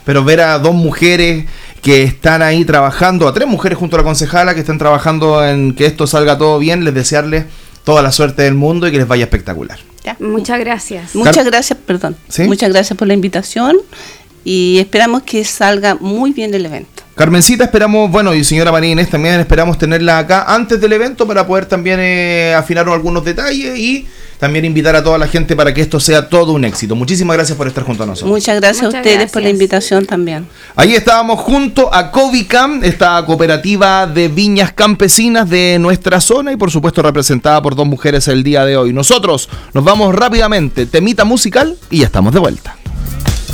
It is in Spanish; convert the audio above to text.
pero ver a 2 mujeres que están ahí trabajando, a 3 mujeres junto a la concejala que están trabajando en que esto salga todo bien, les desearles toda la suerte del mundo y que les vaya espectacular. Ya. Muchas gracias. Muchas gracias, perdón. ¿Sí? Muchas gracias por la invitación y esperamos que salga muy bien el evento. Carmencita, esperamos, bueno, y señora María Inés también esperamos tenerla acá antes del evento para poder también afinar algunos detalles y también invitar a toda la gente para que esto sea todo un éxito. Muchísimas gracias por estar junto a nosotros. Muchas gracias a ustedes por la invitación también. Ahí estábamos junto a Covicam, esta cooperativa de viñas campesinas de nuestra zona y por supuesto representada por 2 mujeres el día de hoy. Nosotros nos vamos rápidamente, temita musical y ya estamos de vuelta.